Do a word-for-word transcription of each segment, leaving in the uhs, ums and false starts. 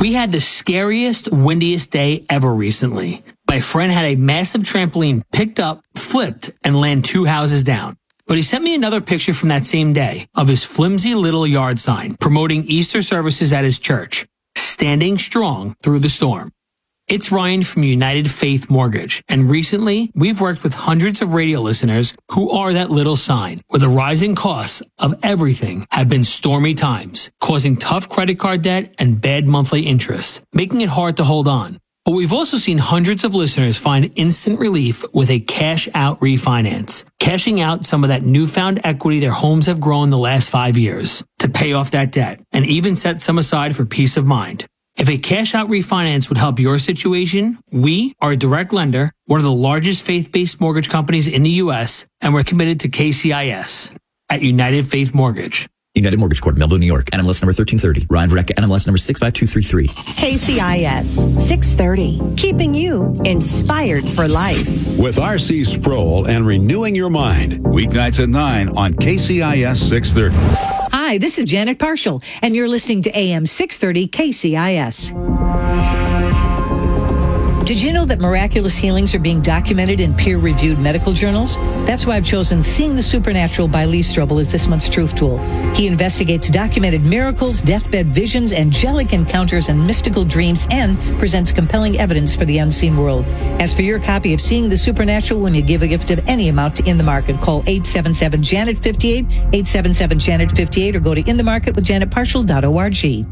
We had the scariest, windiest day ever recently. My friend had a massive trampoline picked up, flipped, and land two houses down. But he sent me another picture from that same day of his flimsy little yard sign promoting Easter services at his church, standing strong through the storm. It's Ryan from United Faith Mortgage, and recently we've worked with hundreds of radio listeners who are that little sign, where the rising costs of everything have been stormy times, causing tough credit card debt and bad monthly interest, making it hard to hold on. But we've also seen hundreds of listeners find instant relief with a cash-out refinance, cashing out some of that newfound equity their homes have grown the last five years to pay off that debt, and even set some aside for peace of mind. If a cash-out refinance would help your situation, we are a direct lender, one of the largest faith-based mortgage companies in the U S, and we're committed to K C I S at United Faith Mortgage. United Mortgage Corp, Melville, New York. N M L S number thirteen thirty. Ryan Vreck, N M L S number six five two three three. K C I S six thirty, keeping you inspired for life. With R C Sproul and Renewing Your Mind. Weeknights at nine on K C I S six thirty. Hi, this is Janet Parshall, and you're listening to A M six thirty K C I S. Did you know that miraculous healings are being documented in peer-reviewed medical journals? That's why I've chosen Seeing the Supernatural by Lee Strobel as this month's Truth Tool. He investigates documented miracles, deathbed visions, angelic encounters, and mystical dreams, and presents compelling evidence for the unseen world. As for your copy of Seeing the Supernatural, when you give a gift of any amount to In the Market, call eight seven seven, Janet fifty-eight, eight seven seven, Janet fifty-eight, or go to in the market with janet parshall dot org.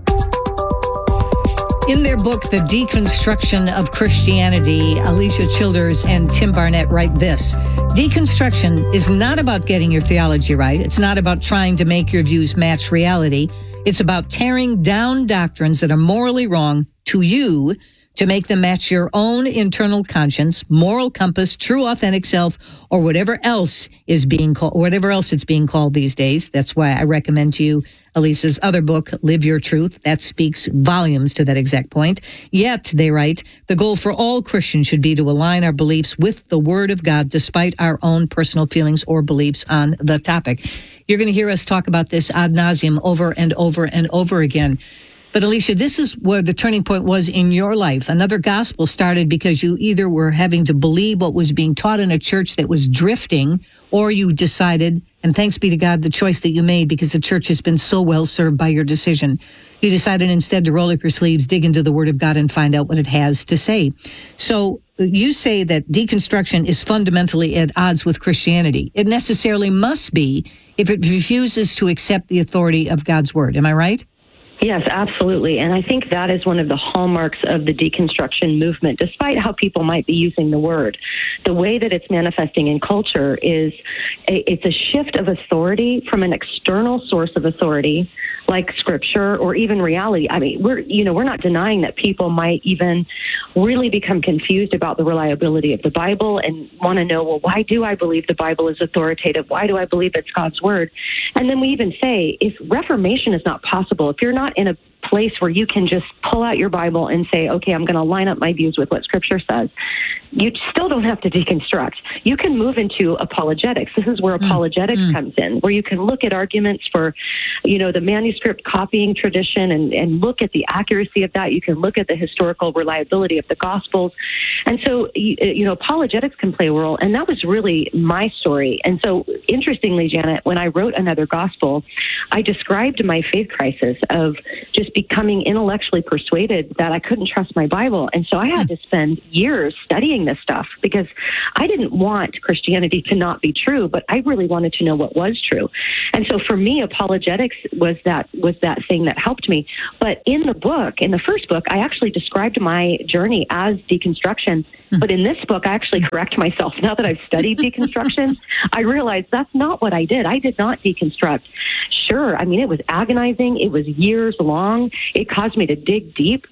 In their book, The Deconstruction of Christianity, Alicia Childers and Tim Barnett write this: deconstruction is not about getting your theology right. It's not about trying to make your views match reality. It's about tearing down doctrines that are morally wrong to you to make them match your own internal conscience, moral compass, true authentic self, or whatever else is being called, whatever else it's being called these days. That's why I recommend to you Alicia's other book, Live Your Truth. That speaks volumes to that exact point. Yet, they write, the goal for all Christians should be to align our beliefs with the Word of God, despite our own personal feelings or beliefs on the topic. You're going to hear us talk about this ad nauseum over and over and over again. But Alicia, this is where the turning point was in your life. Another gospel started because you either were having to believe what was being taught in a church that was drifting, or you decided, and thanks be to God, the choice that you made, because the church has been so well served by your decision. You decided instead to roll up your sleeves, dig into the Word of God, and find out what it has to say. So you say that deconstruction is fundamentally at odds with Christianity. It necessarily must be if it refuses to accept the authority of God's Word. Am I right? Yes, absolutely. And I think that is one of the hallmarks of the deconstruction movement, despite how people might be using the word. The way that it's manifesting in culture is a, it's a shift of authority from an external source of authority, like scripture or even reality. I mean, we're, you know, we're not denying that people might even really become confused about the reliability of the Bible and want to know, well, why do I believe the Bible is authoritative? Why do I believe it's God's word? And then we even say, if reformation is not possible, if you're not in a place where you can just pull out your Bible and say, okay, I'm going to line up my views with what Scripture says, you still don't have to deconstruct. You can move into apologetics. This is where apologetics mm. comes in, where you can look at arguments for, you know, the manuscript copying tradition and, and look at the accuracy of that. You can look at the historical reliability of the Gospels. And so, you, you know, apologetics can play a role. And that was really my story. And so, interestingly, Janet, when I wrote Another Gospel, I described my faith crisis of just becoming intellectually persuaded that I couldn't trust my Bible. And so I had to spend years studying this stuff because I didn't want Christianity to not be true, but I really wanted to know what was true. And so for me, apologetics was that was that thing that helped me. But in the book, in the first book, I actually described my journey as deconstruction. But in this book, I actually correct myself. Now that I've studied deconstruction, I realized that's not what I did. I did not deconstruct. Sure, I mean, it was agonizing. It was years long. It caused me to dig deep.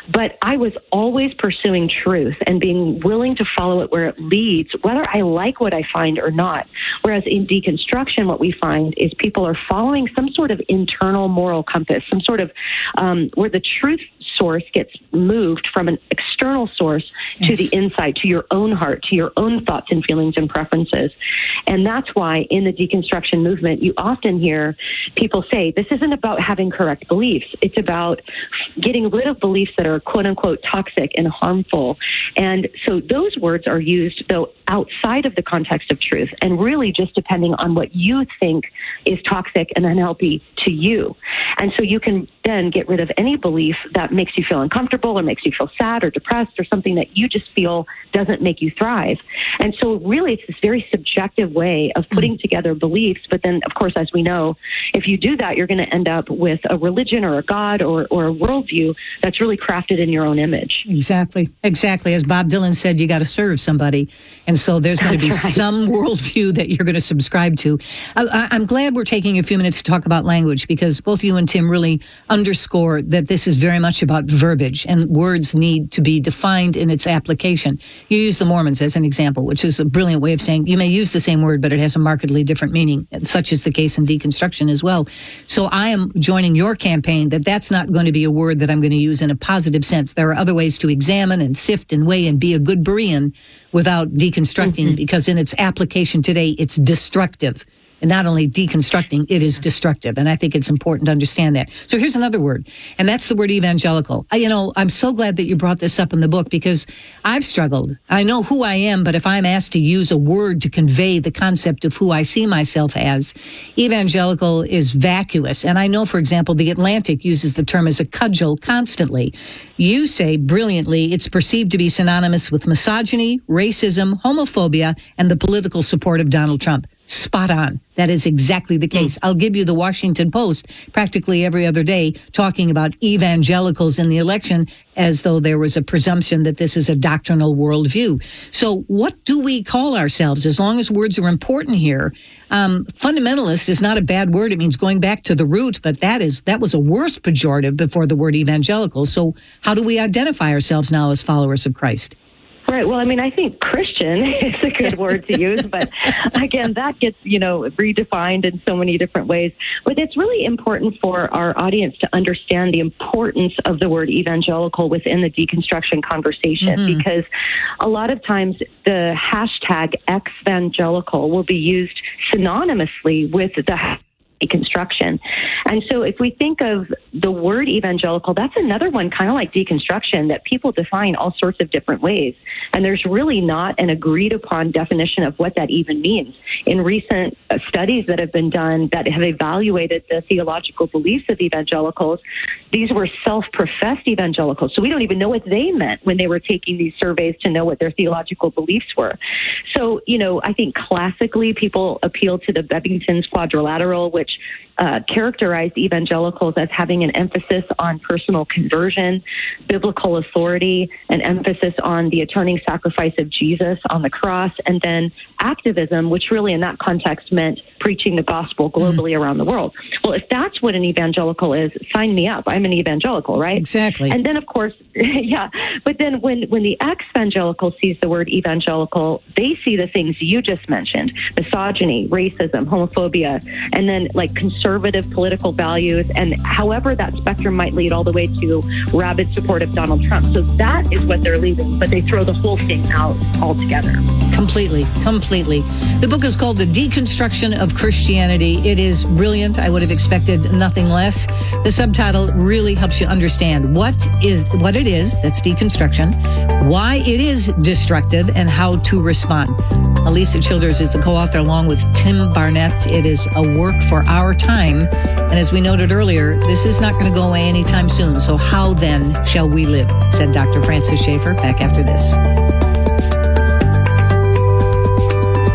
But I was always pursuing truth and being willing to follow it where it leads, whether I like what I find or not. Whereas in deconstruction, what we find is people are following some sort of internal moral compass, some sort of um, where the truth source gets moved from an external source yes. to the inside, to your own heart, to your own thoughts and feelings and preferences. And that's why in the deconstruction movement, you often hear people say, this isn't about having correct beliefs. It's about getting rid of beliefs that are quote unquote toxic and harmful. And so those words are used, though, outside of the context of truth and really just depending on what you think is toxic and unhealthy to you. And so you can then get rid of any belief that makes you feel uncomfortable or makes you feel sad or depressed or something that you just feel doesn't make you thrive. And so really it's this very subjective way of putting together beliefs. But then, of course, as we know, if you do that, you're going to end up with a religion or a God or, or a worldview that's really crafted in your own image. Exactly. Exactly. As Bob Dylan said, you got to serve somebody. And so there's going to be right. some worldview that you're going to subscribe to. I, I'm glad we're taking a few minutes to talk about language because both you and Tim really underscore that this is very much about verbiage and words need to be defined in its application. You use the Mormons as an example, which is a brilliant way of saying you may use the same word, but it has a markedly different meaning. Such is the case in deconstruction as well. So I am joining your campaign that that's not going to be a word that I'm going to use in a positive sense. There are other ways to examine and sift and weigh and be a good Berean without deconstructing mm-hmm. because in its application today, it's destructive. And not only deconstructing, it is destructive. And I think it's important to understand that. So here's another word, and that's the word evangelical. I, you know, I'm so glad that you brought this up in the book because I've struggled. I know who I am, but if I'm asked to use a word to convey the concept of who I see myself as, evangelical is vacuous. And I know, for example, The Atlantic uses the term as a cudgel constantly. You say brilliantly it's perceived to be synonymous with misogyny, racism, homophobia, and the political support of Donald Trump. Spot on. That is exactly the case. Mm. I'll give you the Washington Post practically every other day talking about evangelicals in the election as though there was a presumption that this is a doctrinal worldview. So what do we call ourselves? As long as words are important here, um, fundamentalist is not a bad word. It means going back to the root, but that is that was a worse pejorative before the word evangelical. So how do we identify ourselves now as followers of Christ? Right. Well, I mean, I think Christian is a good word to use, but again, that gets, you know, redefined in so many different ways. But it's really important for our audience to understand the importance of the word evangelical within the deconstruction conversation, mm-hmm. because a lot of times the hashtag exvangelical will be used synonymously with the deconstruction. And so if we think of the word evangelical, that's another one kind of like deconstruction that people define all sorts of different ways. And there's really not an agreed upon definition of what that even means. In recent uh, studies that have been done that have evaluated the theological beliefs of evangelicals, these were self-professed evangelicals. So we don't even know what they meant when they were taking these surveys to know what their theological beliefs were. So, you know, I think classically people appeal to the Bebbington's quadrilateral, which uh, characterized evangelicals as having an emphasis on personal conversion, biblical authority, an emphasis on the atoning sacrifice of Jesus on the cross, and then activism, which really in that context meant preaching the gospel globally mm. around the world. Well, if that's what an evangelical is, sign me up. I'm an evangelical, right? Exactly. And then, of course, yeah, but then when, when the ex-evangelical sees the word evangelical, they see the things you just mentioned, misogyny, racism, homophobia, and then like conservative political values, and however that spectrum might lead all the way to rabid support of Donald Trump. So that is what they're leaving, but they throw the whole thing out altogether. Completely, completely. The book is called The Deconstruction of Christianity. It is brilliant. I would have expected nothing less. The subtitle really helps you understand what is what it is that's deconstruction, why it is destructive, and how to respond. Alisa Childers is the co-author along with Tim Barnett. It is a work for our time. And as we noted earlier, this is not going to go away anytime soon. So how then shall we live? Said Doctor Francis Schaeffer. Back after this.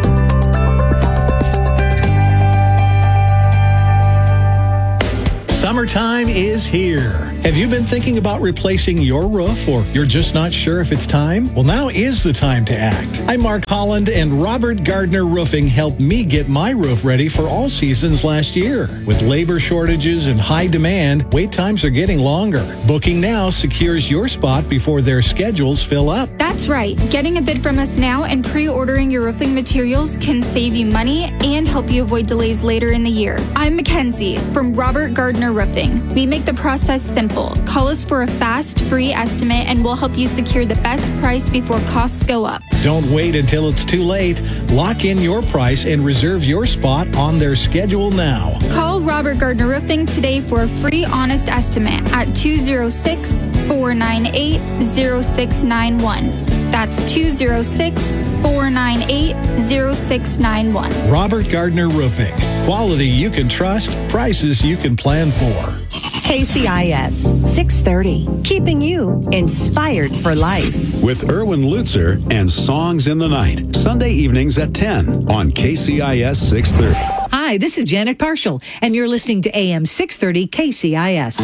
Summer Summertime is here. Have you been thinking about replacing your roof, or you're just not sure if it's time? Well, now is the time to act. I'm Mark Holland, and Robert Gardner Roofing helped me get my roof ready for all seasons last year. With labor shortages and high demand, wait times are getting longer. Booking now secures your spot before their schedules fill up. That's right. Getting a bid from us now and pre-ordering your roofing materials can save you money and help you avoid delays later in the year. I'm Mackenzie from Robert Gardner Roofing. We make the process simple. Call us for a fast, free estimate and we'll help you secure the best price before costs go up. Don't wait until it's too late. Lock in your price and reserve your spot on their schedule now. Call Robert Gardner Roofing today for a free, honest estimate at two oh six, four nine eight, oh six nine one. That's two oh six, four nine eight, oh six nine one. Robert Gardner Roofing. Quality you can trust, prices you can plan for. K C I S six thirty, keeping you inspired for life. With Erwin Lutzer and Songs in the Night, Sunday evenings at ten on K C I S six thirty. Hi, this is Janet Parshall, and you're listening to A M six thirty K C I S.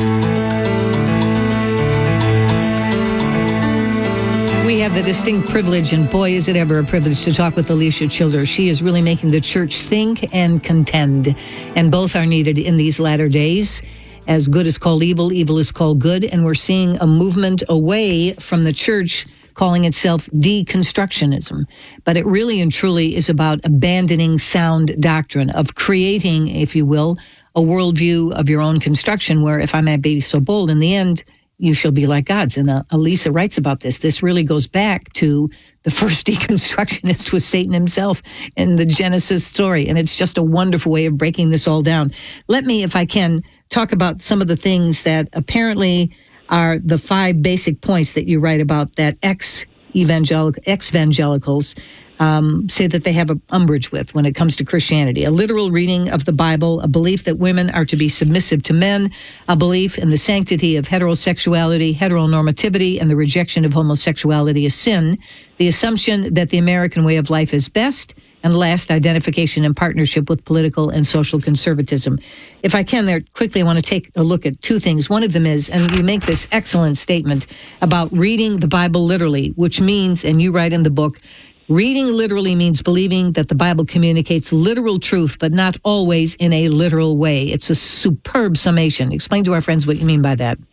We have the distinct privilege, and boy, is it ever a privilege to talk with Alicia Childers. She is really making the church think and contend, and both are needed in these latter days. As good is called evil, evil is called good, and we're seeing a movement away from the church calling itself deconstructionism. But it really and truly is about abandoning sound doctrine, of creating, if you will, a worldview of your own construction where, if I may be so bold, in the end, you shall be like gods. And uh, Elisa writes about this. This really goes back to the first deconstructionist was Satan himself in the Genesis story. And it's just a wonderful way of breaking this all down. Let me, if I can, talk about some of the things that apparently are the five basic points that you write about that ex-evangelical, ex-evangelicals Um, say that they have an umbrage with when it comes to Christianity. A literal reading of the Bible, a belief that women are to be submissive to men, a belief in the sanctity of heterosexuality, heteronormativity, and the rejection of homosexuality as sin, the assumption that the American way of life is best, and last, identification and partnership with political and social conservatism. If I can there quickly, I want to take a look at two things. One of them is, and you make this excellent statement about reading the Bible literally, which means, and you write in the book, reading literally means believing that the Bible communicates literal truth, but not always in a literal way. It's a superb summation. Explain to our friends what you mean by that.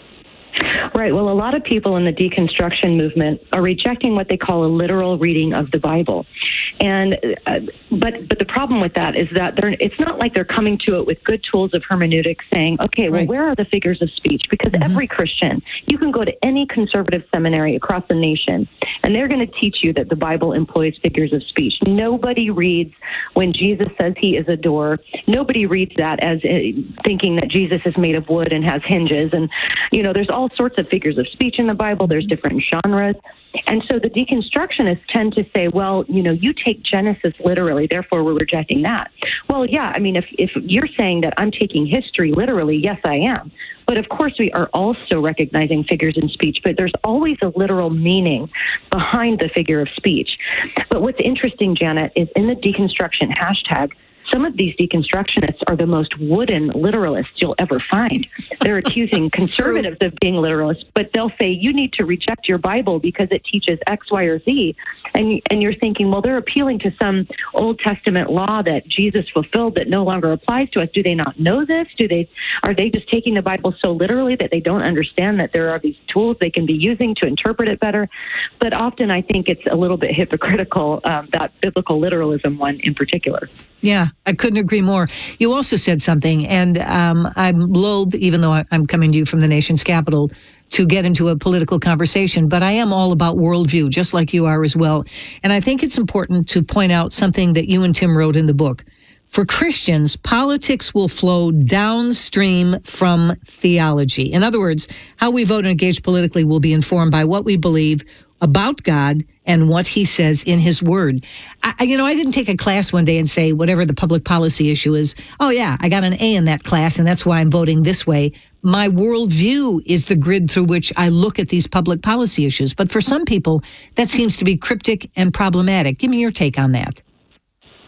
Right. Well, a lot of people in the deconstruction movement are rejecting what they call a literal reading of the Bible. And uh, but but the problem with that is that they're, it's not like they're coming to it with good tools of hermeneutics saying, okay, well, right. where are the figures of speech? Because mm-hmm. every Christian, you can go to any conservative seminary across the nation, and they're going to teach you that the Bible employs figures of speech. Nobody reads when Jesus says he is a door. Nobody reads that as uh, thinking that Jesus is made of wood and has hinges. And, you know, there's all sorts of figures of speech in the Bible. There's different genres. And so the deconstructionists tend to say, well, you know, you take Genesis literally, therefore we're rejecting that. Well, yeah, I mean, if, if you're saying that I'm taking history literally, yes, I am. But of course, we are also recognizing figures in speech, but there's always a literal meaning behind the figure of speech. But what's interesting, Janet, is in the deconstruction hashtag, some of these deconstructionists are the most wooden literalists you'll ever find. They're accusing conservatives true. of being literalists, but they'll say, you need to reject your Bible because it teaches X, Y, or Z. And, and you're thinking, well, they're appealing to some Old Testament law that Jesus fulfilled that no longer applies to us. Do they not know this? Do they? Are they just taking the Bible so literally that they don't understand that there are these tools they can be using to interpret it better? But often I think it's a little bit hypocritical, um, that biblical literalism one in particular. Yeah. I couldn't agree more. You also said something, and um, I'm loath, even though I'm coming to you from the nation's capital, to get into a political conversation, but I am all about worldview, just like you are as well. And I think it's important to point out something that you and Tim wrote in the book. For Christians, politics will flow downstream from theology. In other words, how we vote and engage politically will be informed by what we believe about God and what he says in his word. I, you know, I didn't take a class one day and say, whatever the public policy issue is, oh yeah, I got an A in that class and that's why I'm voting this way. My worldview is the grid through which I look at these public policy issues. But for some people, that seems to be cryptic and problematic. Give me your take on that.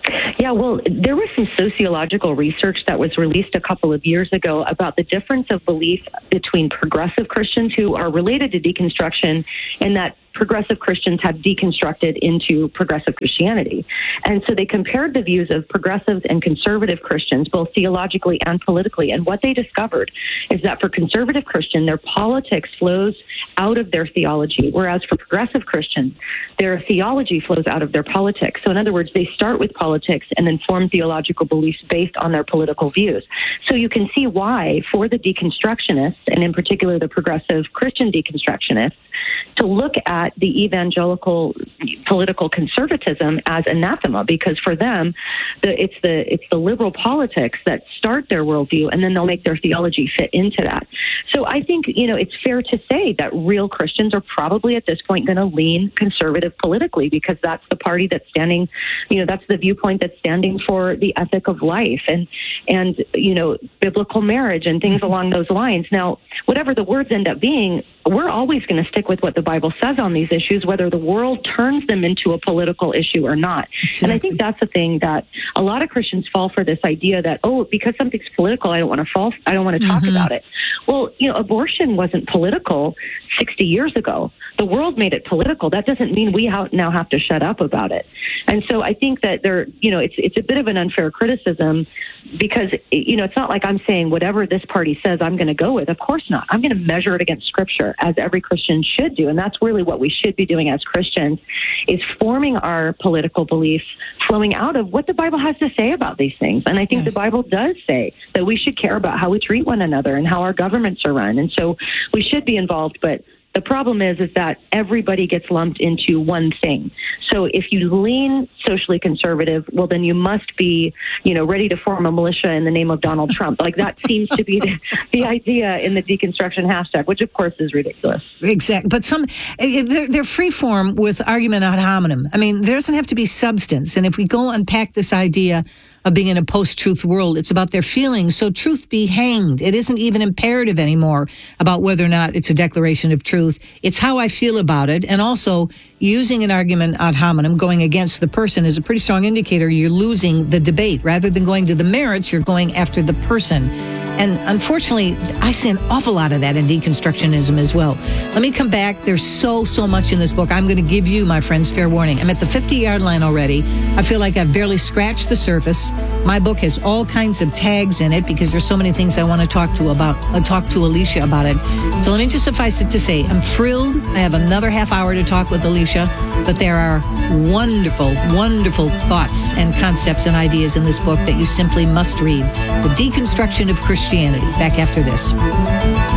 Yeah, well, there was some sociological research that was released a couple of years ago about the difference of belief between progressive Christians who are related to deconstruction and that progressive Christians have deconstructed into progressive Christianity. And so they compared the views of progressives and conservative Christians, both theologically and politically. And what they discovered is that for conservative Christian, their politics flows out of their theology, whereas for progressive Christians, their theology flows out of their politics. So in other words, they start with politics and then form theological beliefs based on their political views. So you can see why for the deconstructionists, and in particular the progressive Christian deconstructionists, to look at the evangelical political conservatism as anathema, because for them, the, it's the it's the liberal politics that start their worldview, and then they'll make their theology fit into that. So I think, you know, it's fair to say that real Christians are probably at this point going to lean conservative politically, because that's the party that's standing, you know, that's the viewpoint that's standing for the ethic of life and and you know, biblical marriage and things along those lines. Now, whatever the words end up being, we're always going to stick with what the Bible says on these issues, whether the world turns them into a political issue or not. Exactly. And I think that's the thing that a lot of Christians fall for, this idea that, oh, because something's political, I don't want to fall, I don't want to talk mm-hmm. about it. Well, you know, abortion wasn't political sixty years ago. The world made it political. That doesn't mean we ha- now have to shut up about it. And so I think that there, you know, it's it's a bit of an unfair criticism, because, you know, it's not like I'm saying whatever this party says I'm going to go with. Of course not. I'm going to measure it against Scripture, as every Christian should do. And that's really what we should be doing as Christians, is forming our political beliefs flowing out of what the Bible has to say about these things. And I think yes. the Bible does say that we should care about how we treat one another and how our governments are run. And so we should be involved, but the problem is, is that everybody gets lumped into one thing. So if you lean socially conservative, well, then you must be, you know, ready to form a militia in the name of Donald Trump. Like, that seems to be the, the idea in the deconstruction hashtag, which of course is ridiculous. Exactly. But some, they're, they're free form with argument ad hominem. I mean, there doesn't have to be substance. And if we go unpack this idea of being in a post-truth world, it's about their feelings. So truth be hanged. It isn't even imperative anymore about whether or not it's a declaration of truth. It's how I feel about it. And also, using an argument ad hominem, going against the person, is a pretty strong indicator you're losing the debate. Rather than going to the merits, you're going after the person. And unfortunately, I see an awful lot of that in deconstructionism as well. Let me come back. There's so, so much in this book. I'm going to give you, my friends, fair warning. I'm at the fifty-yard line already. I feel like I've barely scratched the surface. My book has all kinds of tags in it because there's so many things I want to talk to about. Uh, talk to Alicia about it. So let me just suffice it to say, I'm thrilled. I have another half hour to talk with Alicia, but there are wonderful, wonderful thoughts and concepts and ideas in this book that you simply must read. The Deconstruction of Christianity. Back after this.